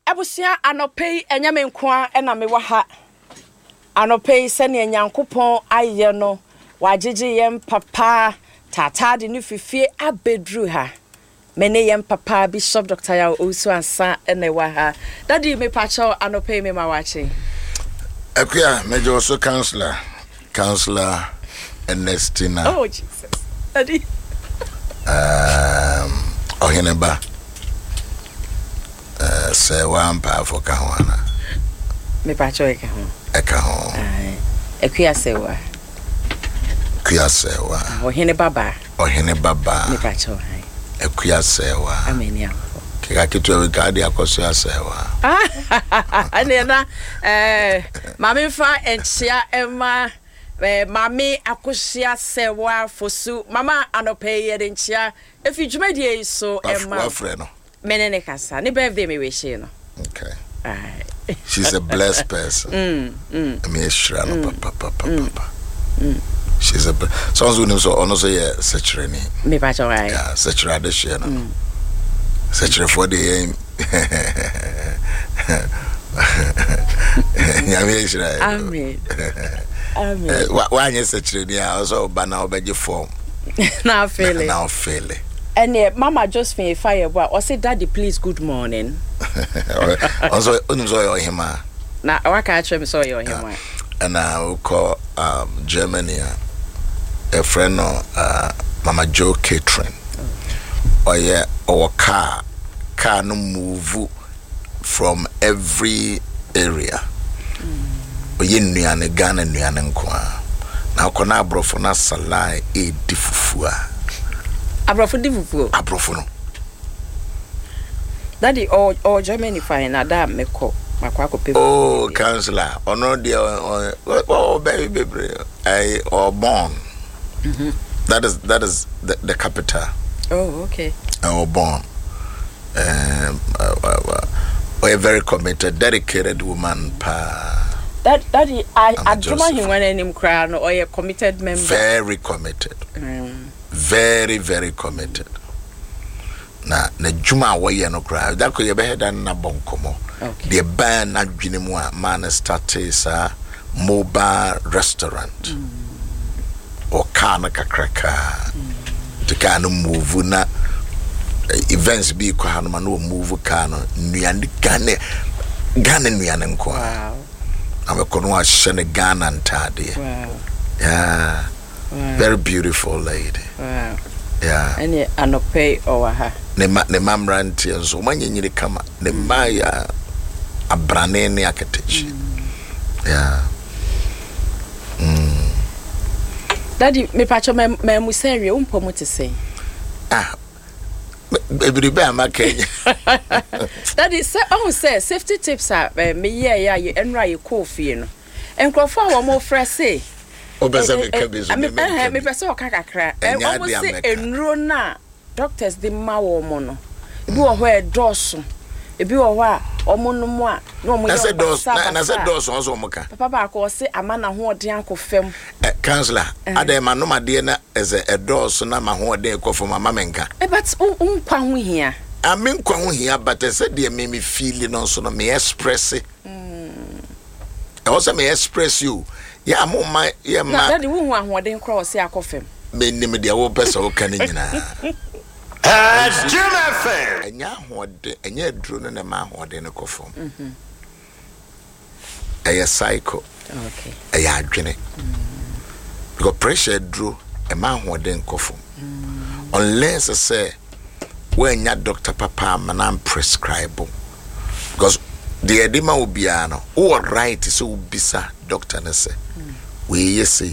abusia anopei enyame nkoa na me wa ha anopei se ne nyankopon aye no wagege yem papa tata de ne fifie abedru ha mene yem papa Bishop Dr. Yaw Owusu Ansa ene wa ha daddy me pacho anopei me ma wache akuya mejo also counselor Ernestina oh Jesus daddy oheneba say one powerful kawana me pacho eka ho akuya sewa ohene baba me pacho hai akuya sewa ameni afo kika kitu we gadi akoso ya sewa ane na mami fa enchia ema mami akosia sewa fosu mama anope ye enchia efi dwumadie so ema wafre no menene kasa ni birthday me we she no okay she's a blessed person I mean shira no papa she's a sounds when so ono so yeah security me pa cho right yeah security de share no security for the nyame shira amen why you security also bana obeje form now feel and mama Josephine fire boy or say daddy please good morning also unzo yo hima na waka actually so yo hima and I call Germany a friend Mama Joe Catherine or yeah or car no move from every area oye nuane Ghana nuane nkwa na kona abrofo na salai e difufua abrofo no daddy or Germany fine na da meko makwako pe oh counselor ono dia oh baby I or born that is the capital oh okay or born a very committed dedicated woman pa daddy I don't him when any cry no or a committed member very committed very very committed na juma wo ye no cry that ko ye be head na bonkomo the ban na dwene mu a man started sa mobile restaurant or kana kakraka to kind of move na events be ko hanu man no move kana nuane Ghana nuane nko wow amekono a shene Ghana ntade wow yeah wow. Very beautiful lady wow yeah any anope owa ne mamranti enso manyenyire kama ne maya abrane ne aketechi yeah daddy me pacho me muserie umpo mutese everybody am Kenya daddy say safety tips are me yeah you enra you coffee no enkrofo a wo mo frese obeza me kabezo me pese o kakakra o mo se enro na doctors de ma wo mo no ebi wo ho e doso ebi wo ho a omo no mo a no mo na se doso onso mo ka papa ba ko se amana ho ode akofem counselor ade ma no made na eze a doso na ma ho ode akofem ama menka but unkwa ho hia amen kwa ho hia but se de me feel no so no me express also me express you yeah mo my yeah ma daddy wo hu ahode nkro se akofem me nim de wo pesa wo kan nyina Jimmy enya hode enya duro no na ma hode ne kofom aya cycle okay aya adwene because pressure duro e ma hode nkofom unless say when your doctor papa man prescribe because the edema will be no all right so bisa doctor na say we say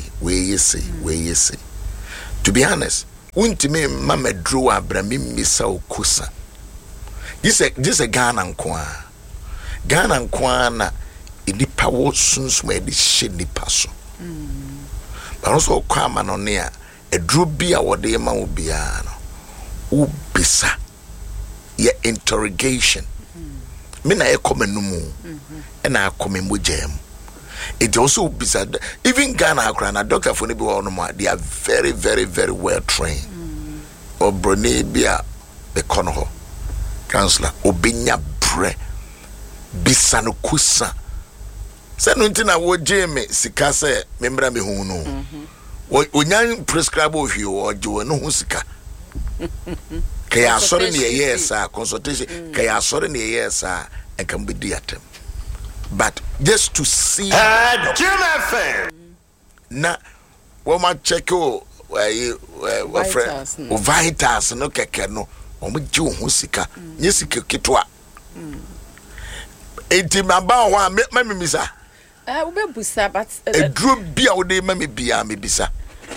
to be honest untime mama draw abrami misa okusa this a Ghana nkwa na enipa wo sunsun e de hye nipa so but also kwama no ne a edru bia wode ma obi a no ubisa ye interrogation me na e komenumu e na akomemojam it also bisa even Ghana akra na doctor for ne bi wo no ma they are very very very well trained obrone bia be kono ho counselor obinya bre bisa no kusa se no ntina wo jeme sika se membra me hu no onyan prescribe ohwi o je no hu sika kaya sori ne yesa consultation kaya sori ne yesa and can be diatem but just to see na wo ma check o vitals no keke no o mo ji hu sika nye sika ketwa enti maba ho a me misa we be busa but edro bia wo de ma me bia me bisa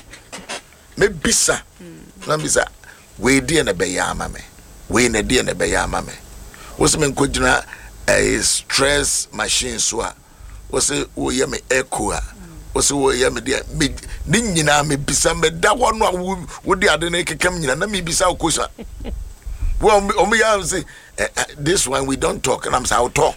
na bisa we die na be ya ama me we na die na be ya ama me wo se me nkogina stress machine so a wo se wo ye me echo a wo se wo ye me de ni nyina me bisa me da wo no a wo de ade na kekam nyina na me bisa okosa well ya say this one we don't talk and I'm say I'll talk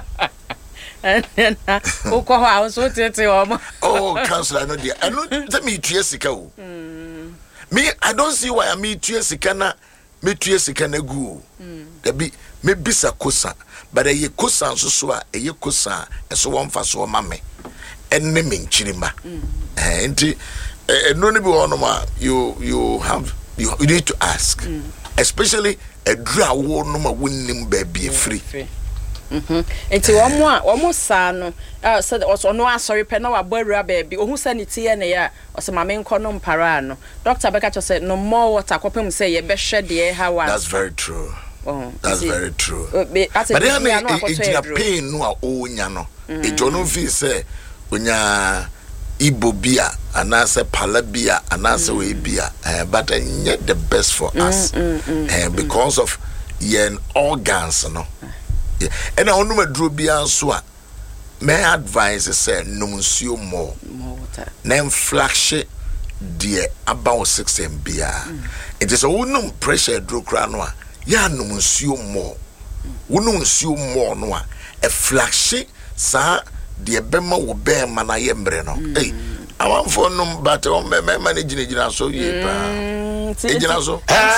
oh counselor no dear I know that me tue sika o me I don't see why me tue sika na me tue sika na gu there be me bisa kosa but ye kosa so a ye kosa so won fa so ma me enne me nchirima enti no ne bi wono ma you need to ask especially a draw no ma wonnim ba bi free enti omo sa no said also no asori pe na wa bawura ba bi ohun sanity ye ne ya o se ma me nko no mpara no doctor Bekacho said no more water kopem say ye be hwe de ha wa that's very true that's very true but then it pain no a onya no e jono fi say onya ibobia anase palabia anase we bia but yet the best for us because of yen organs no and I only madru bia so a my advice is say no nsuo more water nem flagship dear about 6 mbia it is a unum pressure dro kra no a ya no nsuo more unum nsuo more no a flagship sa de bema wo be mana ye mbre no I want for no but on me manage so ye pa ejina so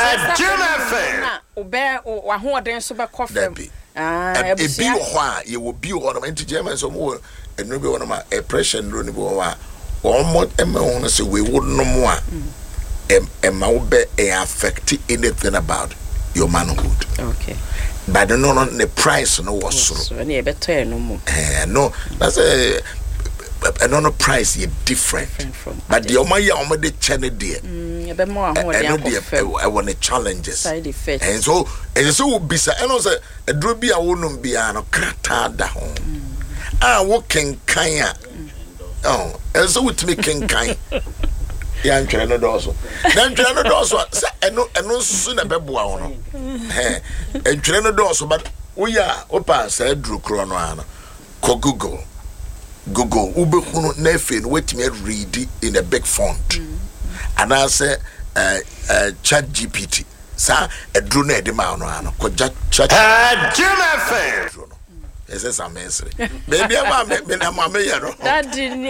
obe wa ho oden so be kofem e bi ho a ye wo bi ho no enti German so mo enu bi wo ma e pressure no ni bo wa mo e ma ho no se we wo no mo a e ma wo be e affect anything about your manhood okay but no the price no was so any better no more no that's a no price is different from but the oma de channel there be more I want the challenges side effects and so bisa and also a drobi a wonum bia no krata da ho wo kenkan oh and so with me kenkan ya ntwere no doso na ntwere no doso say eno susu na beboa ho no ntwere no doso but wo ya opa say dru kro no ana ko Google ubehunu na efe no wetime read in a big font and I say chat GPT sa edru na edema no ana ko chat GPT ese samesre baby me na mama ye no daddy ni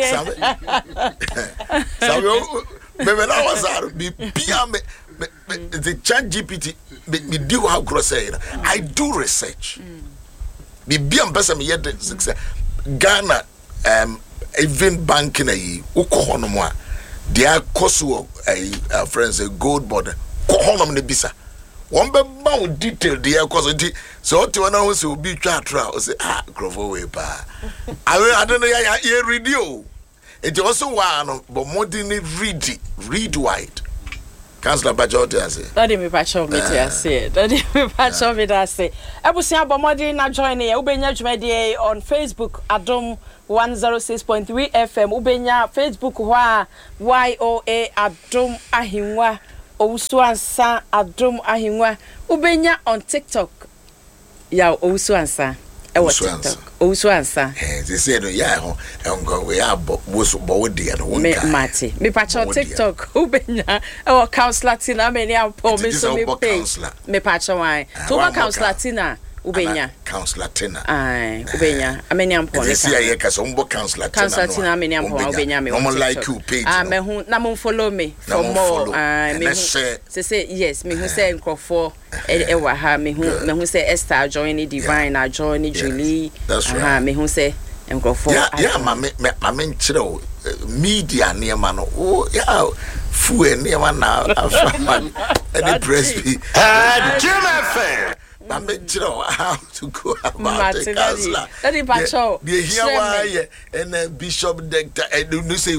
me na wasaro bi bia me the chat GPT me do how gross say I do research bi bia mpesa me ye success Ghana even banking ayi ukohono mo a dia koso friends a gold border kohono ne bisa won be ba detail dia koso di so ti wona ho se obi twa atra o say crofo we pa I don't know ya radio it also one but modern read wide Councillor Bajote I say daddy me pacho me to say daddy me pacho me that say ebusia bomodi na join e ubenya dwumade on Facebook Adom 106.3 FM ubenya Facebook wa YOA Adom Ahinwa Owusu Ansa Adom Ahinwa ubenya on TikTok ya Owusu Ansa TikTok Owusu Ansa they say no ya ho engo we abo bo de no me mate me pacho TikTok ubenya Councillor Tina me ni ampo me so me pay me pacho wan to Councillor Tina ubenya Councillor Tina ubenya ameni ampo ne ka ye ka so mbo Councillor Tina ameni ampo ubenya me no like you page me hu na mo follow me for more me say yes me hu say nkrofo e wa ha me hu say Esther join Divine join Julie me hu say nkrofo yeah mama nchire media near no oh yeah fu near na afam any press be Jim FM I'm how to go about it. That is patrol. The here why and Bishop Dector and do say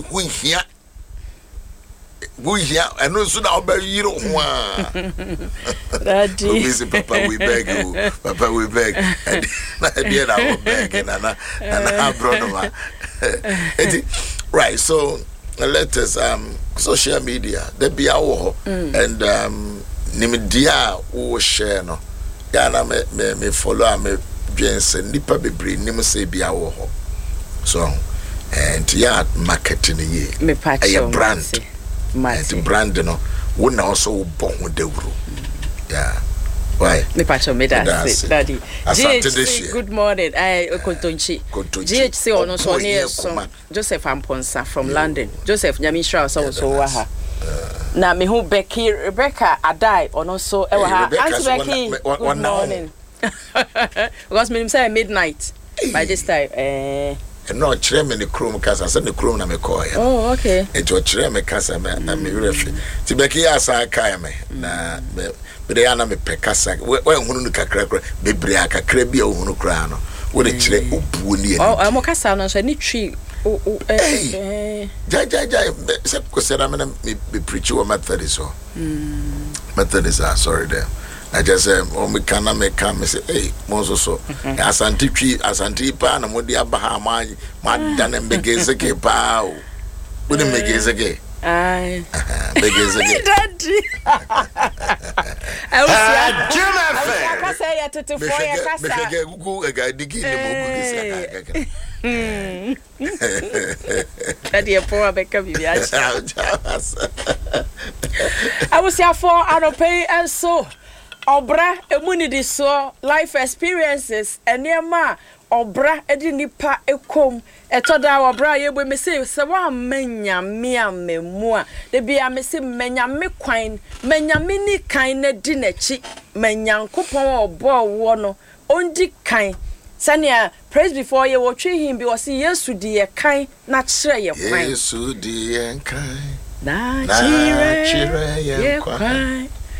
we here and no soon I'll bury you one. Papa we beg you, Papa we beg. And then I will beg and I brought right, so let us social media there be our and Nimidia who share no. Yana me follow me Jensen nipa bebre nim say bia wo ho so and yeah marketing ye me patch your brand and brand no wo na also bo ho dawuro yeah why me patch me that daddy good morning Kontonchi GHC ono so near so Joseph Amponsa from London Joseph Nyamisha so wa ha na me hu Becky Rebecca Adai ono so e wa ha Auntie Becky good morning because me say midnight by this time no chere me the chrome kasa say the chrome na me call ya oh okay e jo chere me kasa me na me refi ti Becky asa kai me na me de ana me pekasa we hunu no kakra me bre akakra bi a hunu kra no wo de chere obuo ni oh mo kasa no so ni tree Jai se kusera me preach o Methodist so Methodist sorry there I just say o me kana me come say hey mo so asanti pa na mo di abaha ma dan mbegeze ke pa o wo de mbegeze ke ai mbegeze ke daddy I was say ya tete for ya kasa me gugu ga digi ni mo gugu sa Daddy for Becca Bibia I was here for Anope and so Obra immunity so life experiences and near ma Obra edi nipa ekom etoda obra ye me say se wa menya me mu a de bia me say menya me kwan menya me ni kan na di nachi menya nkopon obo wo no ondi kan Sanya praise before you watch him because Yesu di ye kan na kire ye kwan Yesu di ye kan na kire ye kwan